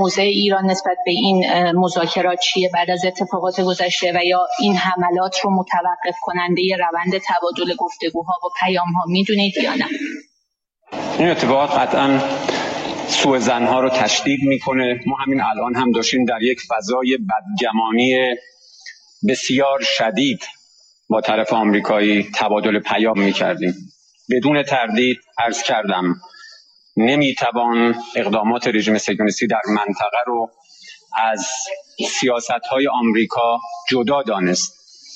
موضع ایران نسبت به این مذاکرات چیه بعد از اتفاقات گذشته و یا این حملات رو متوقف کننده روند تبادل گفتگوها و پیام‌ها میدونید یا نه؟ این اتفاقات قطعاً سوء ظن‌ها رو تشدید میکنه. ما همین الان هم داشتیم در یک فضای بدگمانی بسیار شدید با طرف آمریکایی تبادل پیام میکردیم. بدون تردید عرض کردم نمیتوان اقدامات رژیم صهیونیستی در منطقه رو از سیاست‌های آمریکا جدا دانست.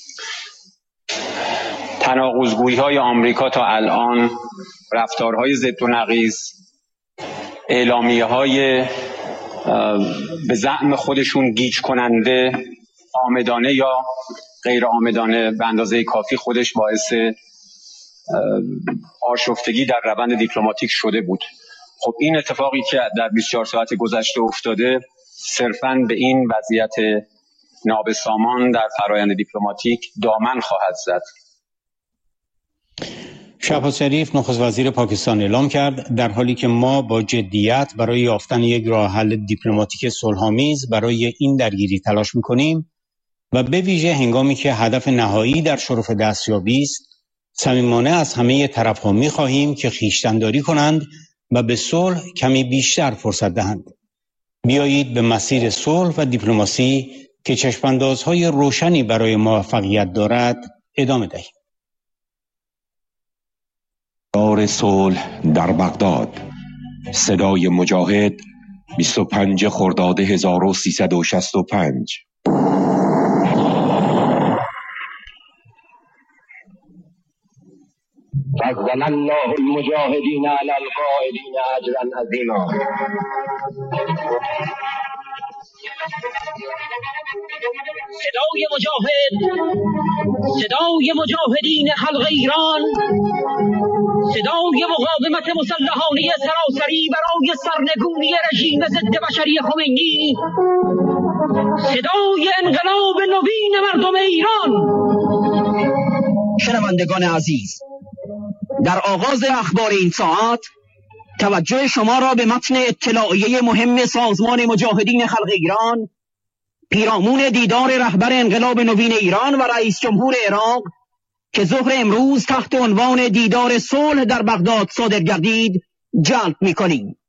تناقض‌گویی‌های آمریکا تا الان، رفتارهای ضد و نقیض، اعلامیه‌های به زعم خودشون گیج کننده، آمدانه یا غیر آمدانه به اندازه کافی خودش باعث آشفتگی در روند دیپلماتیک شده بود. خب این اتفاقی که در 24 ساعت گذشته افتاده صرفاً به این وضعیت نابسامان در فرایند دیپلماتیک دامن خواهد زد. شهباز شریف نخست وزیر پاکستان اعلام کرد در حالی که ما با جدیت برای یافتن یک راه حل دیپلماتیک صلح‌آمیز برای این درگیری تلاش می‌کنیم و به ویژه هنگامی که هدف نهایی در شرف دستیابی است، صمیمانه از همه طرف‌ها می‌خواهیم که خویشتن‌داری کنند و به صلح کمی بیشتر فرصت دهند. بیایید به مسیر صلح و دیپلماسی که چشم‌اندازهای روشنی برای موفقیت دارد ادامه دهیم. دار صلح در بغداد. صدای مجاهد 25 خرداد 1365. فضل الله المجاهدین علی القائدین اجرا عظیما. صدای مجاهد، صدای مجاهدین خلق ایران، صدای مقاومت مسلحانه سراسری برای سرنگونی رژیم ضد بشری خمینی، صدای انقلاب نوین مردم ایران. شنوندگان عزیز، در آغاز اخبار این ساعت توجه شما را به متن اطلاعیه مهم سازمان مجاهدین خلق ایران پیرامون دیدار رهبر انقلاب نوین ایران و رئیس جمهور عراق که ظهر امروز تحت عنوان دیدار صلح در بغداد صادر گردید جلب می‌کنیم.